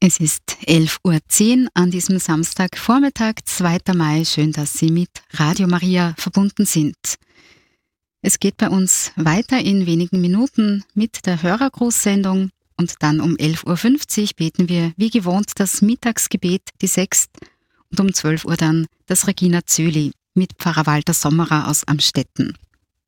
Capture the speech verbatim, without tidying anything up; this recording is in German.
Es ist elf Uhr zehn an diesem Samstagvormittag, zweiter Mai. Schön, dass Sie mit Radio Maria verbunden sind. Es geht bei uns weiter in wenigen Minuten mit der Hörergrußsendung und dann um elf Uhr fünfzig beten wir wie gewohnt das Mittagsgebet, die Sext, und um zwölf Uhr dann das Regina Coeli mit Pfarrer Walter Sommerer aus Amstetten.